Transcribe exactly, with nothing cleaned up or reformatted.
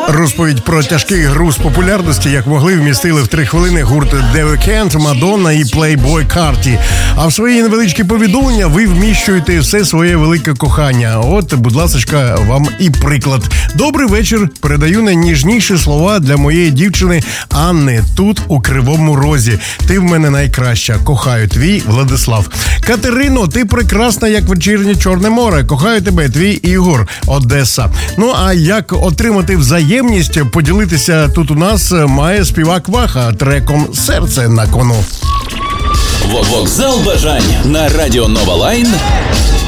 Розповідь про тяжкий груз популярності, як могли, вмістили в три хвилини гурт The Weeknd, Мадонна і Playboi Carti. А в свої невеличкі повідомлення ви вміщуєте все своє велике кохання. От, будь ласочка, вам і приклад. Добрий вечір. Передаю найніжніші слова для моєї дівчини Анни тут, у Кривому Розі. Ти в мене найкраща. Кохаю, твій Владислав. Катерино, ти прекрасна, як вечірнє Чорне море. Кохаю тебе, твій Ігор, Одеса. Ну, а як отримати взаємність, поділитися тут у нас має співак Ваха треком «Серце на кону». Вокзал бажань на радіо Нова Лайн.